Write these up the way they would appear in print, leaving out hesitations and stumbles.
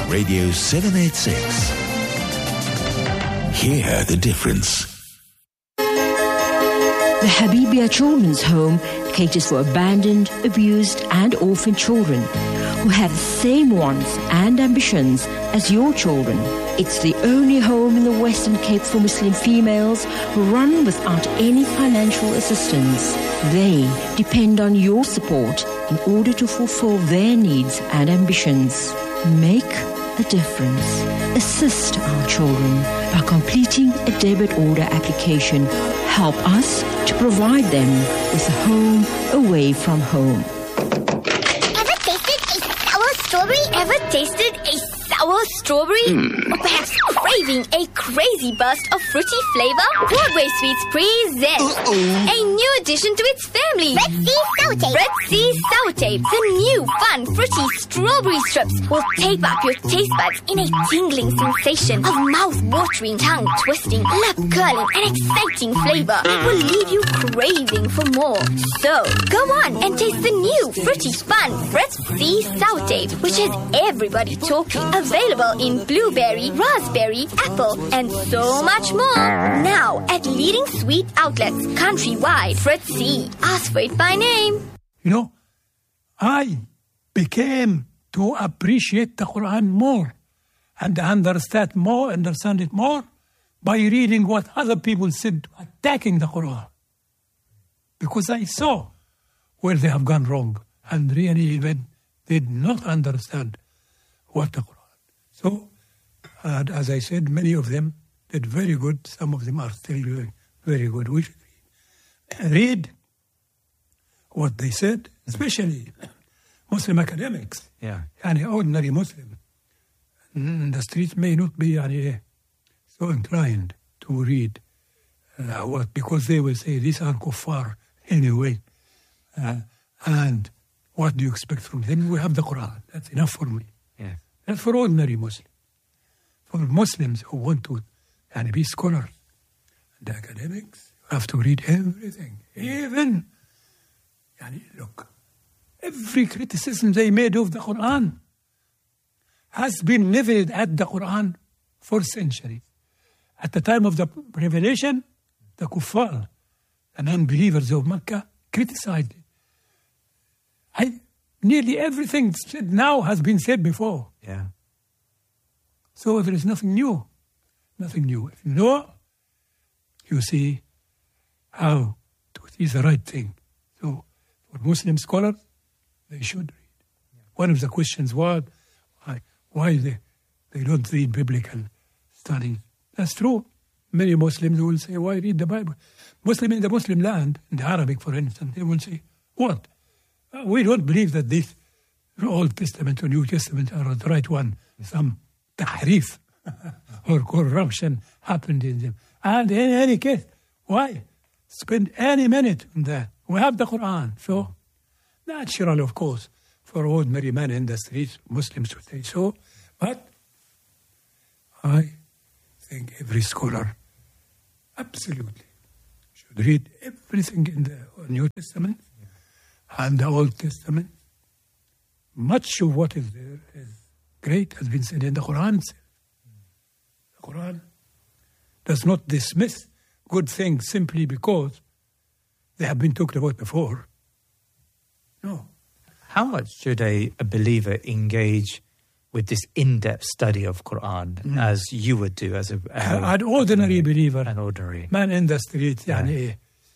Radio 786. Hear the difference. The Habibia Children's Home caters for abandoned, abused and orphaned children who have the same wants and ambitions as your children. It's the only home in the Western Cape for Muslim females run without any financial assistance. They depend on your support in order to fulfill their needs and ambitions. Make a difference. Assist our children by completing a debit order application. Help us to provide them with a home away from home. Ever tasted a sour strawberry? Ever tasted a sour strawberry? Or perhaps craving a crazy burst of fruity flavor? Broadway Sweets presents a new addition to its family. Red Sea Sour Tape. Red Sea Sour Tape. The new fun fruity strawberry strips will tape up your taste buds in a tingling sensation of mouth-watering, tongue-twisting, lip-curling and exciting flavor. It will leave you craving for more. So, go on and taste the new fruity fun Red Sea Sour Tape, which has everybody talking. Available in blueberry, raspberry, apple, and so much more. Now at leading sweet outlets countrywide. Fred C. Ask for it by name. You know, I became to appreciate the Quran more and understand it more by reading what other people said attacking the Quran. Because I saw where they have gone wrong and really even did not understand what the Quran. So, as I said, many of them did very good. Some of them are still doing very good. We should read what they said, especially Muslim academics. Yeah. And ordinary Muslim. In the streets may not be so inclined to read what, because they will say these are kuffar anyway. And what do you expect from them? We have the Quran. That's enough for me. Yeah. That's for ordinary Muslims. For Muslims who want to be scholars and academics, you have to read everything. Even, look, every criticism they made of the Quran has been leveled at the Quran for centuries. At the time of the revelation, the kuffar, the non-believers of Mecca, criticized it. Nearly everything said now has been said before. Yeah. So there is nothing new. Nothing new. If you know, you see how it is the right thing. So for Muslim scholars, they should read. Yeah. One of the questions was why they don't read biblical studies. That's true. Many Muslims will say, why read the Bible? Muslim in the Muslim land, in the Arabic for instance, they will say, what? We don't believe that this Old Testament or New Testament are the right one. Some tahrif or corruption happened in them. And in any case, why spend any minute on that? We have the Quran. So, natural, of course, for ordinary men in the streets, Muslims would say so. But I think every scholar absolutely should read everything in the New Testament and the Old Testament. Much of what is there is great, has been said in the Quran. The Quran does not dismiss good things simply because they have been talked about before. No. How much should a believer engage with this in-depth study of Quran as you would do as an ordinary believer? An ordinary man in the street. Yeah.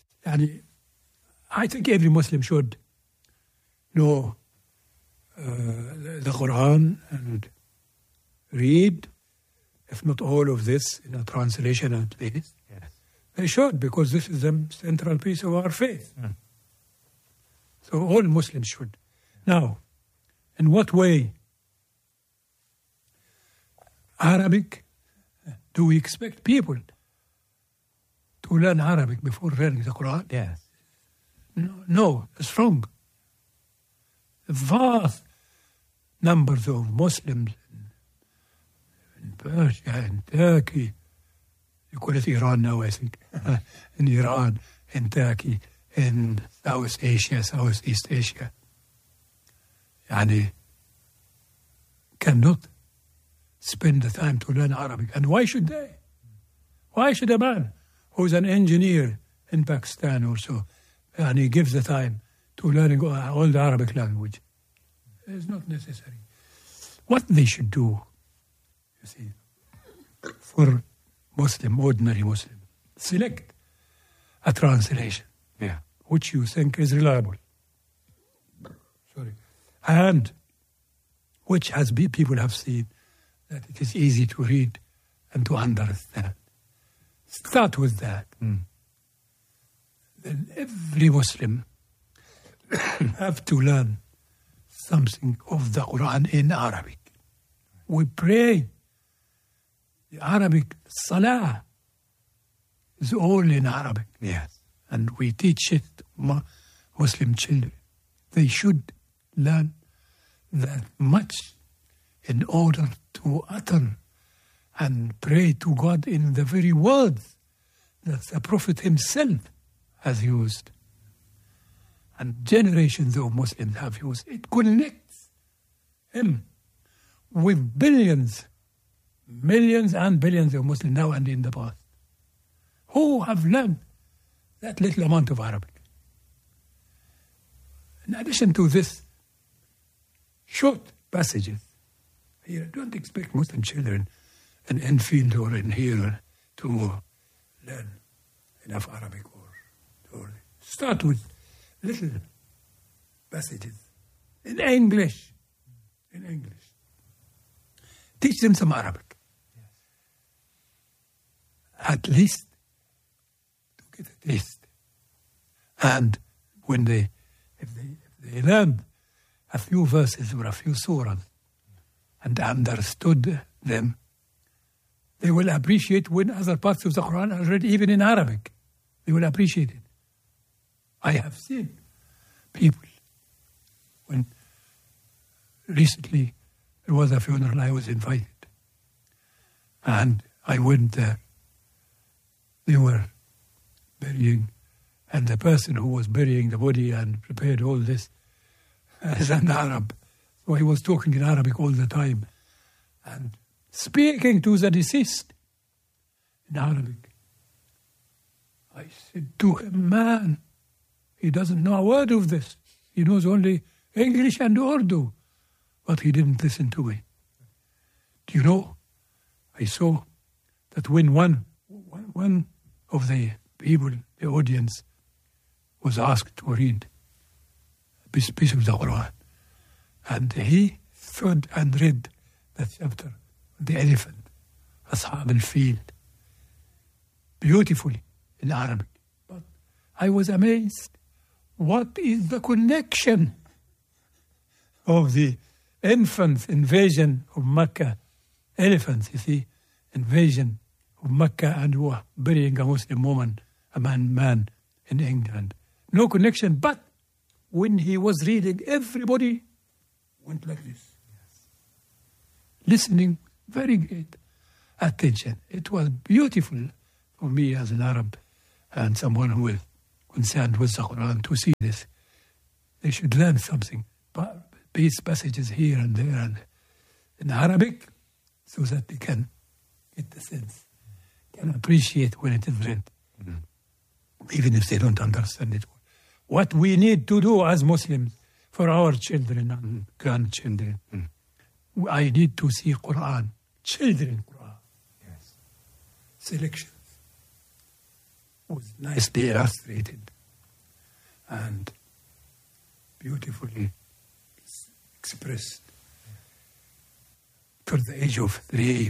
I think every Muslim should know the Quran and read, if not all of this, in a translation at least. Yes. They should, because this is the central piece of our faith. So all Muslims should. Now, in what way? Arabic, do we expect people to learn Arabic before learning the Quran? Yes. No, it's wrong. Vast numbers of Muslims in Persia, in Turkey, you call it Iran now, I think, in Iran, in Turkey, in South Asia, Southeast Asia, cannot spend the time to learn Arabic. And why should they? Why should a man who's an engineer in Pakistan or so, and he gives the time to learning all the Arabic language? It's not necessary. What they should do, you see, for Muslim, ordinary Muslim, select a translation which you think is reliable. And which people have seen that it is easy to read and to understand. Start with that. Then every Muslim have to learn something of the Quran in Arabic. We pray. The Arabic Salah is all in Arabic. Yes. And we teach it to Muslim children. They should learn that much in order to utter and pray to God in the very words that the Prophet himself has used. And generations of Muslims have used. It connects him with billions, millions and billions of Muslims now and in the past who have learned that little amount of Arabic. In addition to this, short passages. Here, don't expect Muslim children in Enfield or in here to learn enough Arabic or start with little passages in English. In English. Teach them some Arabic. Yes. At least to get a taste. And when if they learn a few verses or a few surahs and understood them, they will appreciate when other parts of the Quran are read even in Arabic. They will appreciate it. I have seen people when recently there was a funeral, I was invited. And I went there. They were burying, and the person who was burying the body and prepared all this is an Arab. So he was talking in Arabic all the time and speaking to the deceased in Arabic. I said to him, man, he doesn't know a word of this. He knows only English and Urdu. But he didn't listen to me. Do you know, I saw that when one of the people, the audience, was asked to read a piece of the Quran, and he stood and read that chapter, the elephant, Ashab al-Fil, beautifully in Arabic. But I was amazed. What is the connection of the infants' invasion of Mecca? Elephants, you see, invasion of Mecca and burying a Muslim woman, a man in England. No connection, but when he was reading, everybody went like this. Yes. Listening, very great attention. It was beautiful for me as an Arab and someone who is concerned with the Quran to see this. They should learn something. These passages here and there and in Arabic so that they can get the sense, can appreciate when it is read, even if they don't understand it. What we need to do as Muslims for our children and grandchildren, I need to see Quran, children Quran, Yes. selections, was nicely illustrated and beautifully expressed. For the age of 3